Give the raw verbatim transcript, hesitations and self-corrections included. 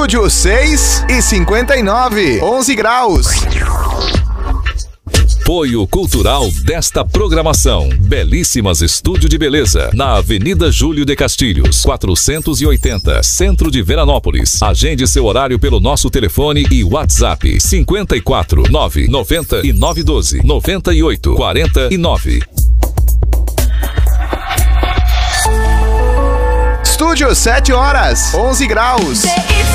Estúdio seis e cinquenta e nove, onze graus. Apoio cultural desta programação. Belíssimas Estúdio de Beleza, na Avenida Júlio de Castilhos, quatrocentos e oitenta, Centro de Veranópolis. Agende seu horário pelo nosso telefone e WhatsApp cinquenta e quatro, nove noventa e nove doze, noventa e oito, quarenta e nove. Estúdio sete horas, onze graus.